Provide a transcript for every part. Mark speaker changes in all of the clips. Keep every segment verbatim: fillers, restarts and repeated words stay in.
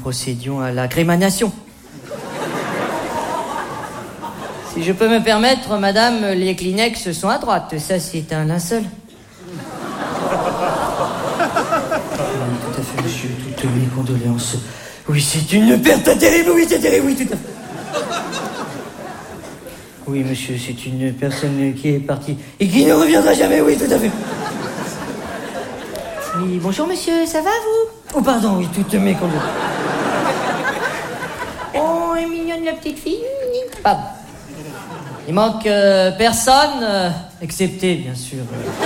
Speaker 1: procédions à la crémanation. Si je peux me permettre, madame, les Kleenex sont à droite. Ça, c'est un linceul. Oui, tout à fait, monsieur. Toutes mes condoléances. Oui, c'est une perte terrible. Oui, c'est terrible. Oui, tout à fait. Oui, monsieur, c'est une personne qui est partie et qui ne reviendra jamais. Oui, tout à fait. Oui, bonjour, monsieur. Ça va, vous? Oh, pardon, oui, toutes mes condoléances. Oh, elle est mignonne, la petite fille. Pardon. Il manque euh, personne, euh, excepté, bien sûr.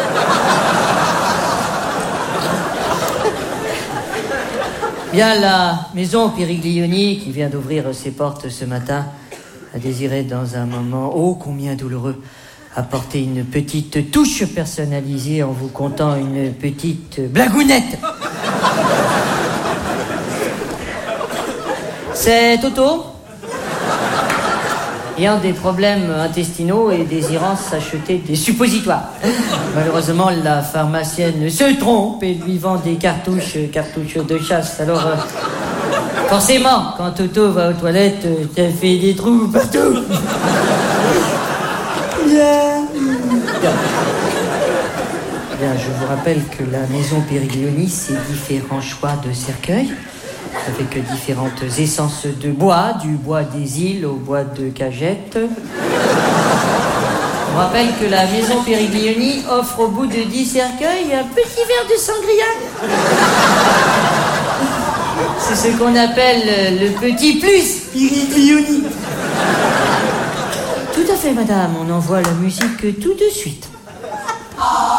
Speaker 1: Bien, la maison Piriglioni, qui vient d'ouvrir ses portes ce matin, a désiré, dans un moment ô combien douloureux, apporter une petite touche personnalisée en vous contant une petite blagounette. C'est Toto, ayant des problèmes intestinaux et désirant s'acheter des suppositoires. Malheureusement, la pharmacienne se trompe et lui vend des cartouches, cartouches de chasse. Alors, euh, forcément, quand Toto va aux toilettes, euh, ça fait des trous partout. Bien. Bien. Bien, je vous rappelle que la maison Piriglioni, c'est différents choix de cercueils, avec différentes essences de bois, du bois des îles au bois de cagette. On rappelle que la maison Piriglioni offre au bout de dix cercueils un petit verre de sangria. C'est ce qu'on appelle le petit plus Piriglioni. Tout à fait, madame. On envoie la musique tout de suite.